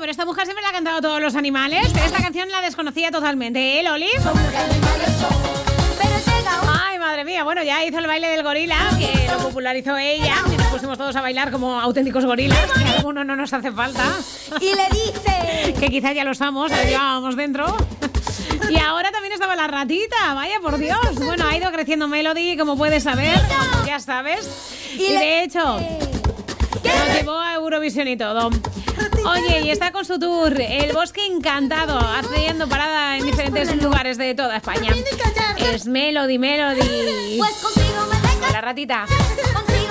pero esta mujer siempre la ha cantado todos los animales. Esta canción la desconocía totalmente, ¿eh, Loli? Ay, madre mía, bueno, ya hizo el baile del gorila, que lo popularizó ella, y nos pusimos todos a bailar como auténticos gorilas, que a alguno no nos hace falta. Y le dice que quizás ya lo usamos, lo llevábamos dentro. Y ahora también estaba la ratita, vaya por Dios. Bueno, ha ido creciendo Melody, como puedes saber, como ya sabes. Y de hecho, nos llevó a Eurovisión y todo. Oye, y está con su tour El Bosque Encantado, haciendo parada en diferentes lugares de toda España. Es Melody. pues contigo me venga. La ratita.